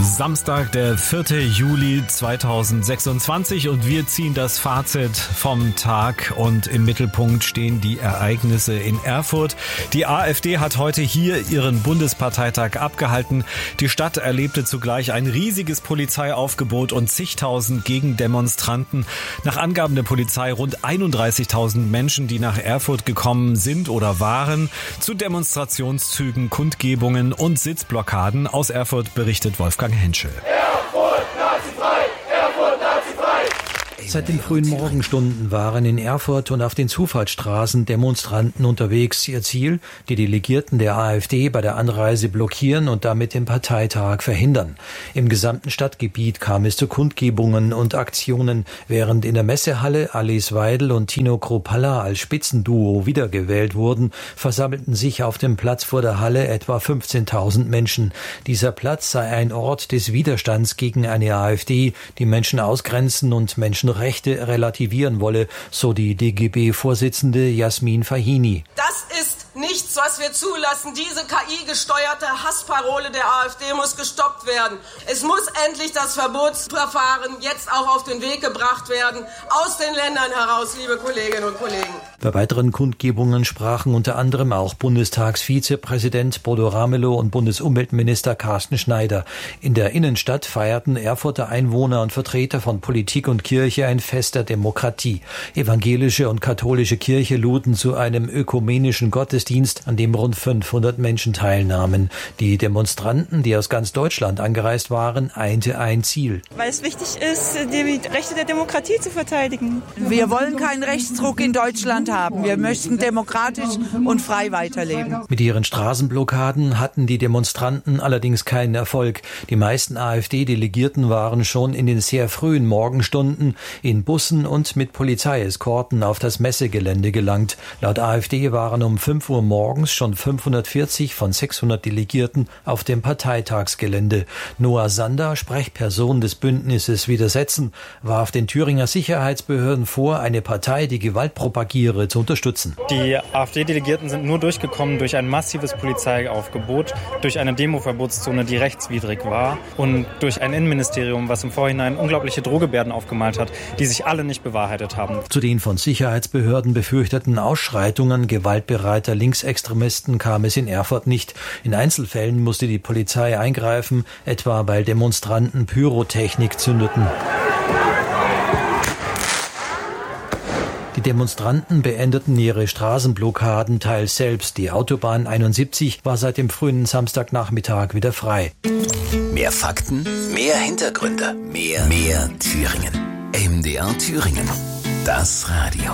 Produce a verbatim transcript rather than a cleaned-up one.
Samstag, der vierte Juli zweitausendsechsundzwanzig und wir ziehen das Fazit vom Tag und im Mittelpunkt stehen die Ereignisse in Erfurt. Die AfD hat heute hier ihren Bundesparteitag abgehalten. Die Stadt erlebte zugleich ein riesiges Polizeiaufgebot und zigtausend Gegendemonstranten. Nach Angaben der Polizei rund einunddreißigtausend Menschen, die nach Erfurt gekommen sind oder waren, zu Demonstrationszügen, Kundgebungen und Sitzblockaden. Aus Erfurt berichtet Wolfgang Henschel. Erfurt, nazifrei! Erfurt, nazifrei! Seit den frühen Morgenstunden waren in Erfurt und auf den Zufahrtsstraßen Demonstranten unterwegs. Ihr Ziel, die Delegierten der AfD bei der Anreise blockieren und damit den Parteitag verhindern. Im gesamten Stadtgebiet kam es zu Kundgebungen und Aktionen. Während in der Messehalle Alice Weidel und Tino Kruppalla als Spitzenduo wiedergewählt wurden, versammelten sich auf dem Platz vor der Halle etwa fünfzehntausend Menschen. Dieser Platz sei ein Ort des Widerstands gegen eine AfD, die Menschen ausgrenzen und Menschenrechte relativieren wolle, so die D G B-Vorsitzende Jasmin Fahini. Das ist nichts, was wir zulassen. Diese K I-gesteuerte Hassparole der AfD muss gestoppt werden. Es muss endlich das Verbotsverfahren jetzt auch auf den Weg gebracht werden, aus den Ländern heraus, liebe Kolleginnen und Kollegen. Bei weiteren Kundgebungen sprachen unter anderem auch Bundestagsvizepräsident Bodo Ramelow und Bundesumweltminister Carsten Schneider. In der Innenstadt feierten Erfurter Einwohner und Vertreter von Politik und Kirche ein Fest der Demokratie. Evangelische und katholische Kirche luden zu einem ökumenischen Gottesdienst, an dem rund fünfhundert Menschen teilnahmen. Die Demonstranten, die aus ganz Deutschland angereist waren, einte ein Ziel. Weil es wichtig ist, die Rechte der Demokratie zu verteidigen. Wir wollen keinen Rechtsruck in Deutschland haben. Wir möchten demokratisch und frei weiterleben. Mit ihren Straßenblockaden hatten die Demonstranten allerdings keinen Erfolg. Die meisten AfD-Delegierten waren schon in den sehr frühen Morgenstunden in Bussen und mit Polizeieskorten auf das Messegelände gelangt. Laut AfD waren um fünf Uhr morgens schon fünfhundertvierzig von sechshundert Delegierten auf dem Parteitagsgelände. Noah Sander, Sprechperson des Bündnisses Widersetzen, warf den Thüringer Sicherheitsbehörden vor, eine Partei, die Gewalt propagiere, zu unterstützen. Die AfD-Delegierten sind nur durchgekommen durch ein massives Polizeiaufgebot, durch eine Demoverbotszone, die rechtswidrig war und durch ein Innenministerium, was im Vorhinein unglaubliche Drohgebärden aufgemalt hat, die sich alle nicht bewahrheitet haben. Zu den von Sicherheitsbehörden befürchteten Ausschreitungen gewaltbereiter Linksextremisten kam es in Erfurt nicht. In Einzelfällen musste die Polizei eingreifen, etwa weil Demonstranten Pyrotechnik zündeten. Die Demonstranten beendeten ihre Straßenblockaden teils selbst. Die Autobahn einundsiebzig war seit dem frühen Samstagnachmittag wieder frei. Mehr Fakten, mehr Hintergründe, mehr, mehr Thüringen. M D R Thüringen. Das Radio.